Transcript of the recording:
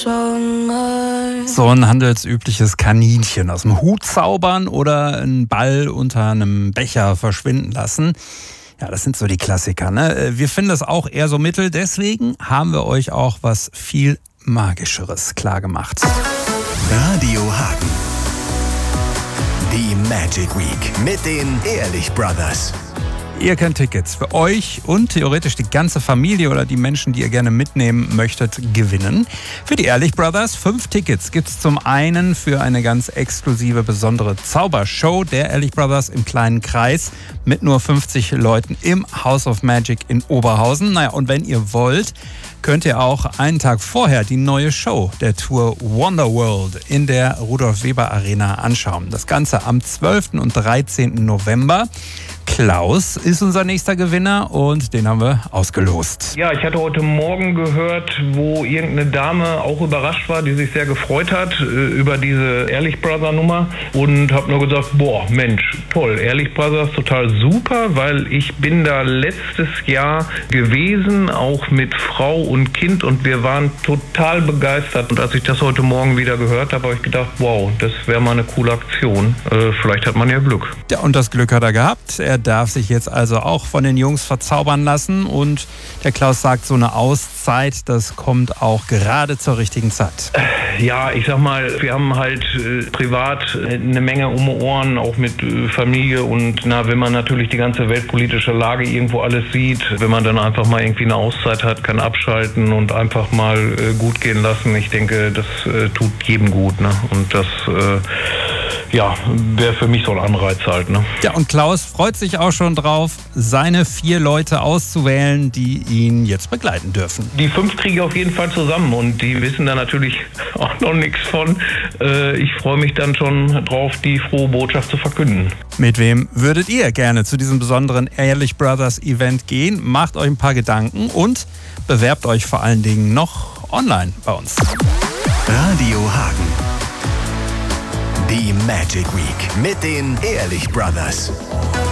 So ein handelsübliches Kaninchen aus dem Hut zaubern oder einen Ball unter einem Becher verschwinden lassen. Ja, das sind so die Klassiker, ne? Wir finden das auch eher so mittel. Deswegen haben wir euch auch was viel Magischeres klargemacht. Radio Hagen. Die Magic Week mit den Ehrlich Brothers. Ihr könnt Tickets für euch und theoretisch die ganze Familie oder die Menschen, die ihr gerne mitnehmen möchtet, gewinnen. Für die Ehrlich Brothers 5 Tickets gibt es zum einen für eine ganz exklusive, besondere Zaubershow der Ehrlich Brothers im kleinen Kreis mit nur 50 Leuten im House of Magic in Oberhausen. Naja, und wenn ihr wollt, könnt ihr auch einen Tag vorher die neue Show der Tour Wonderworld in der Rudolf-Weber-Arena anschauen. Das Ganze am 12. und 13. November. Klaus ist unser nächster Gewinner und den haben wir ausgelost. Ja, ich hatte heute Morgen gehört, wo irgendeine Dame auch überrascht war, die sich sehr gefreut hat über diese Ehrlich Brother Nummer und habe nur gesagt, boah, Mensch, toll, Ehrlich Brothers, total super, weil ich bin da letztes Jahr gewesen, auch mit Frau und Kind und wir waren total begeistert. Und als ich das heute Morgen wieder gehört habe, habe ich gedacht, wow, das wäre mal eine coole Aktion. Vielleicht hat man ja Glück. Ja, und das Glück hat er gehabt. Er darf sich jetzt also auch von den Jungs verzaubern lassen und der Klaus sagt, so eine Auszeit, das kommt auch gerade zur richtigen Zeit. Ja, ich sag mal, wir haben halt privat eine Menge um die Ohren, auch mit Familie und wenn man natürlich die ganze weltpolitische Lage irgendwo alles sieht, wenn man dann einfach mal irgendwie eine Auszeit hat, kann abschalten und einfach mal gut gehen lassen. Ich denke, das tut jedem gut, ne? Und das wäre für mich so ein Anreiz halt, ne? Ja, und Klaus freut sich auch schon drauf, seine 4 Leute auszuwählen, die ihn jetzt begleiten dürfen. Die 5 kriege ich auf jeden Fall zusammen und die wissen da natürlich auch noch nichts von. Ich freue mich dann schon drauf, die frohe Botschaft zu verkünden. Mit wem würdet ihr gerne zu diesem besonderen Ehrlich Brothers Event gehen? Macht euch ein paar Gedanken und bewerbt euch vor allen Dingen noch online bei uns. Radio Hagen. Die Magic Week mit den Ehrlich Brothers.